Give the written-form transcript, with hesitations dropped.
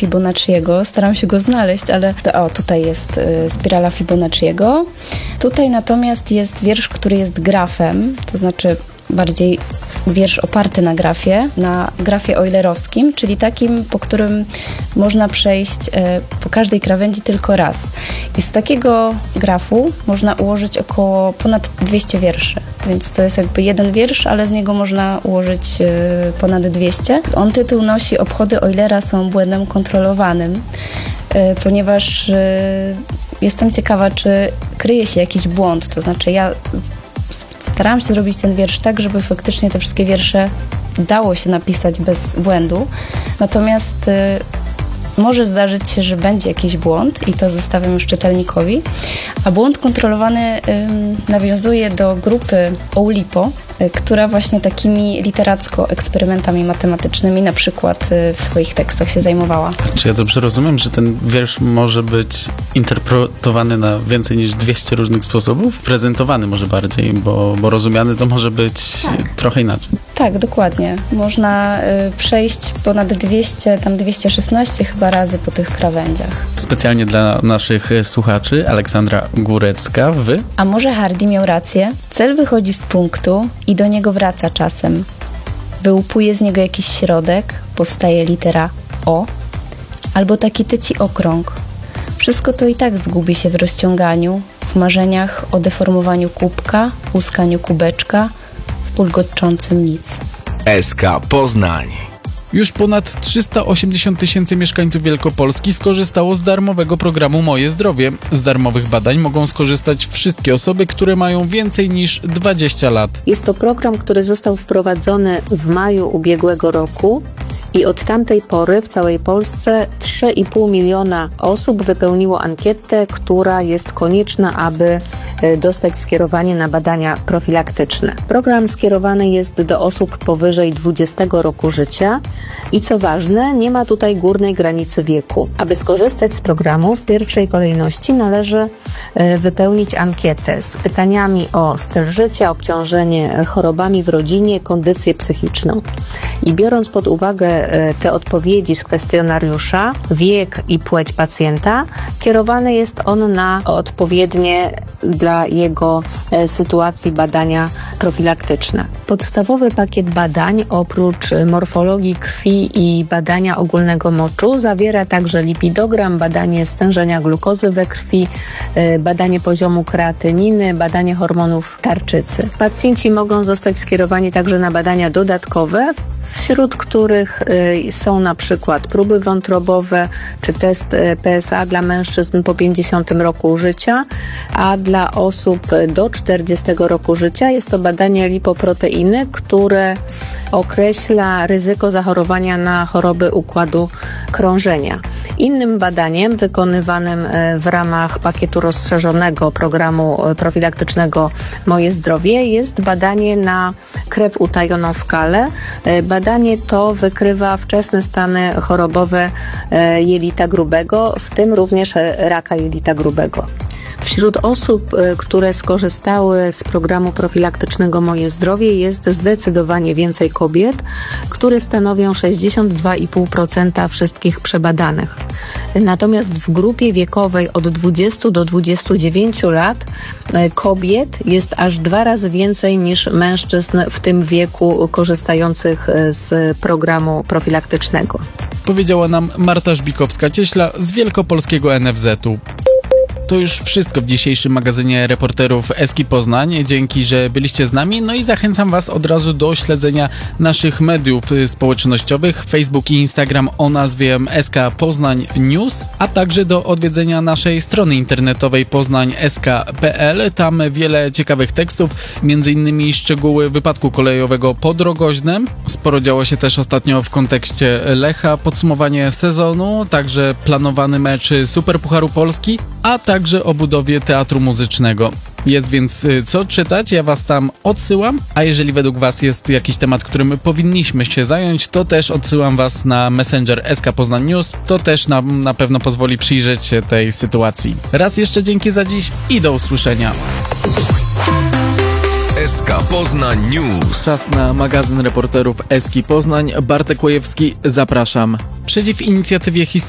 Fibonacciego. Staram się go znaleźć, ale tutaj jest spirala Fibonacciego. Tutaj natomiast jest wiersz, który jest grafem, to znaczy bardziej wiersz oparty na grafie eulerowskim, czyli takim, po którym można przejść po każdej krawędzi tylko raz. I z takiego grafu można ułożyć ponad 200 wierszy. Więc to jest jakby jeden wiersz, ale z niego można ułożyć ponad 200. On tytuł nosi Obchody Eulera są błędem kontrolowanym, ponieważ jestem ciekawa, czy kryje się jakiś błąd. To znaczy ja starałam się zrobić ten wiersz tak, żeby faktycznie te wszystkie wiersze dało się napisać bez błędu. Natomiast może zdarzyć się, że będzie jakiś błąd i to zostawiam już czytelnikowi. A błąd kontrolowany nawiązuje do grupy Oulipo, która właśnie takimi literacko-eksperymentami matematycznymi na przykład w swoich tekstach się zajmowała. Czy ja dobrze rozumiem, że ten wiersz może być interpretowany na więcej niż 200 różnych sposobów? Prezentowany może bardziej, bo rozumiany to może być trochę inaczej. Tak, dokładnie. Można przejść ponad 200, tam 216 chyba razy po tych krawędziach. Specjalnie dla naszych słuchaczy Aleksandra Górecka, A może Hardy miał rację? Cel wychodzi z punktu i do niego wraca czasem. Wyłupuje z niego jakiś środek, powstaje litera O, albo taki tyci okrąg. Wszystko to i tak zgubi się w rozciąganiu, w marzeniach o deformowaniu kubka, łuskaniu kubeczka, w pulgotczącym nic. SK Poznań. Już ponad 380 000 mieszkańców Wielkopolski skorzystało z darmowego programu Moje Zdrowie. Z darmowych badań mogą skorzystać wszystkie osoby, które mają więcej niż 20 lat. Jest to program, który został wprowadzony w maju ubiegłego roku i od tamtej pory w całej Polsce 3,5 miliona osób wypełniło ankietę, która jest konieczna, aby dostać skierowanie na badania profilaktyczne. Program skierowany jest do osób powyżej 20 roku życia i co ważne, nie ma tutaj górnej granicy wieku. Aby skorzystać z programu, w pierwszej kolejności należy wypełnić ankietę z pytaniami o styl życia, obciążenie chorobami w rodzinie, kondycję psychiczną. I biorąc pod uwagę te odpowiedzi z kwestionariusza, wiek i płeć pacjenta, kierowany jest on na odpowiednie dla jego sytuacji badania profilaktyczne. Podstawowy pakiet badań oprócz morfologii krwi i badania ogólnego moczu zawiera także lipidogram, badanie stężenia glukozy we krwi, badanie poziomu kreatyniny, badanie hormonów tarczycy. Pacjenci mogą zostać skierowani także na badania dodatkowe, wśród których są na przykład próby wątrobowe czy test PSA dla mężczyzn po 50 roku życia, a dla osób do 40 roku życia jest to badanie lipoproteiny, które określa ryzyko zachorowania na choroby układu krążenia. Innym badaniem wykonywanym w ramach pakietu rozszerzonego programu profilaktycznego Moje Zdrowie jest badanie na krew utajoną w kale. Badanie to wykrywa wczesne stany chorobowe jelita grubego, w tym również raka jelita grubego. Wśród osób, które skorzystały z programu profilaktycznego Moje Zdrowie jest zdecydowanie więcej kobiet, które stanowią 62,5% wszystkich przebadanych. Natomiast w grupie wiekowej od 20 do 29 lat kobiet jest aż 2 razy więcej niż mężczyzn w tym wieku korzystających z programu profilaktycznego. Powiedziała nam Marta Żbikowska-Cieśla z Wielkopolskiego NFZ-u. To już wszystko w dzisiejszym magazynie reporterów SK Poznań. Dzięki, że byliście z nami. No i zachęcam Was od razu do śledzenia naszych mediów społecznościowych, Facebook i Instagram o nazwie SK Poznań News, a także do odwiedzenia naszej strony internetowej poznań.sk.pl. Tam wiele ciekawych tekstów, m.in. szczegóły wypadku kolejowego pod Rogoźnem. Sporo działo się też ostatnio w kontekście Lecha, podsumowanie sezonu, także planowany mecz Superpucharu Polski, a także o budowie teatru muzycznego. Jest więc co czytać, ja Was tam odsyłam, a jeżeli według Was jest jakiś temat, którym powinniśmy się zająć, to też odsyłam Was na Messenger SK Poznań News, to też na pewno pozwoli przyjrzeć się tej sytuacji. Raz jeszcze dzięki za dziś i do usłyszenia. SK Poznań News. Czas na magazyn reporterów SK Poznań. Bartek Łojewski, zapraszam. Przeciw inicjatywie